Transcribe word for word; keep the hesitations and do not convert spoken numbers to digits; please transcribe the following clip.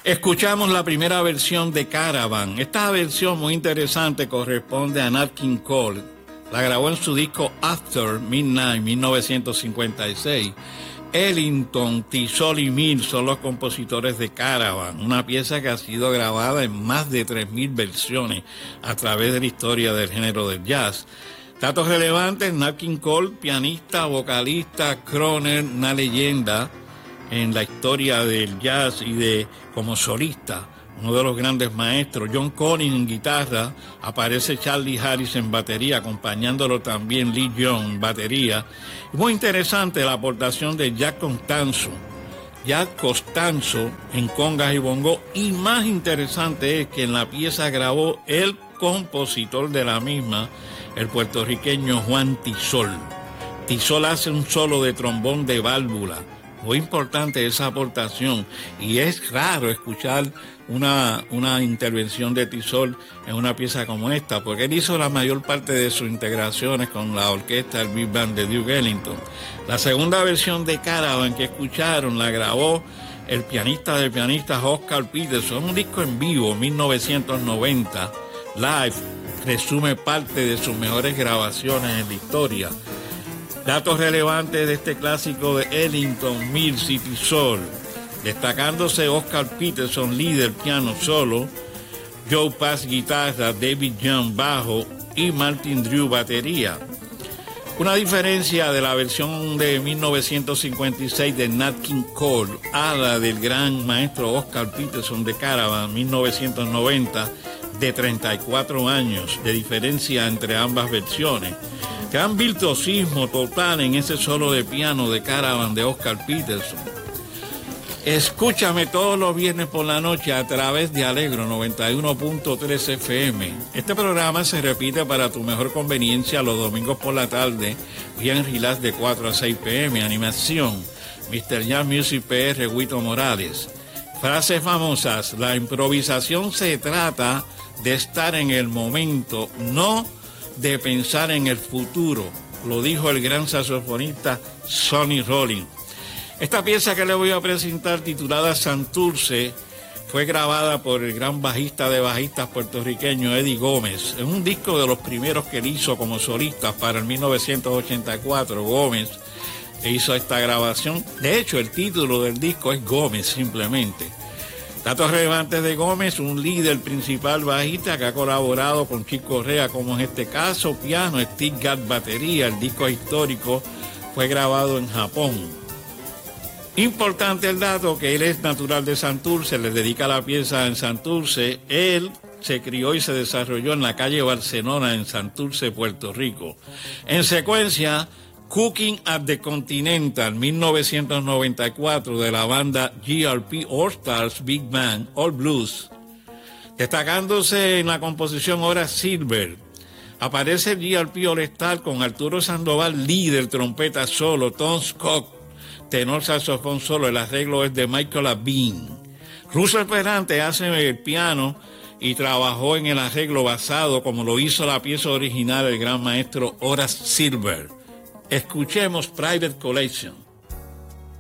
Escuchamos la primera versión de Caravan. Esta versión muy interesante corresponde a Nat King Cole. La grabó en su disco After Midnight, mil novecientos cincuenta y seis. Ellington, Tisol y Mills son los compositores de Caravan, una pieza que ha sido grabada en más de tres mil versiones a través de la historia del género del jazz. Datos relevantes: Nat King Cole, pianista, vocalista, crooner, una leyenda en la historia del jazz y de como solista, uno de los grandes maestros. John Collins en guitarra, aparece Charlie Harris en batería, acompañándolo también Lee Young en batería. Muy interesante la aportación de Jack Costanzo, Jack Costanzo en congas y bongo, y más interesante es que en la pieza grabó el compositor de la misma, el puertorriqueño Juan Tisol. Tisol hace un solo de trombón de válvula. Muy importante esa aportación, y es raro escuchar una, una intervención de Tisol en una pieza como esta, porque él hizo la mayor parte de sus integraciones con la orquesta del Big Band de Duke Ellington. La segunda versión de Caravan que escucharon la grabó el pianista de pianistas Oscar Peterson, un disco en vivo, mil novecientos noventa. Live resume parte de sus mejores grabaciones en la historia. Datos relevantes de este clásico de Ellington, Mills y Tisol. Destacándose Oscar Peterson, líder piano solo, Joe Pass guitarra, David Young bajo y Martin Drew batería. Una diferencia de la versión de mil novecientos cincuenta y seis de Nat King Cole a la del gran maestro Oscar Peterson de Caravan, mil novecientos noventa, de treinta y cuatro años de diferencia entre ambas versiones. Gran virtuosismo total en ese solo de piano de Caravan de Oscar Peterson. Escúchame todos los viernes por la noche a través de Alegro noventa y uno punto tres F M. Este programa se repite para tu mejor conveniencia los domingos por la tarde, bien relax de cuatro a seis P M. Animación, mister Jazz Music P R, Huito Morales. Frases famosas: la improvisación se trata de estar en el momento, no de pensar en el futuro. Lo dijo el gran saxofonista Sonny Rollins. Esta pieza que le voy a presentar, titulada Santurce, fue grabada por el gran bajista de bajistas puertorriqueño Eddie Gómez. Es un disco de los primeros que él hizo como solista para el mil novecientos ochenta y cuatro. Gómez hizo esta grabación. De hecho, el título del disco es Gómez, simplemente. Datos relevantes de Gómez: un líder principal bajista que ha colaborado con Chick Corea, como en este caso, piano, Steve Gadd batería. El disco histórico fue grabado en Japón. Importante el dato que él es natural de Santurce, le dedica la pieza en Santurce. Él se crió y se desarrolló en la calle Barcelona, en Santurce, Puerto Rico. En secuencia, Cooking at the Continental, mil novecientos noventa y cuatro, de la banda G R P All Stars Big Band All Blues. Destacándose en la composición Horace Silver. Aparece G R P All Star con Arturo Sandoval, líder, trompeta solo, Tom Scott, tenor saxofón solo. El arreglo es de Michael Abin. Russell Ferrante hace el piano y trabajó en el arreglo basado, como lo hizo la pieza original, el gran maestro Horace Silver. Escuchemos Private Collection.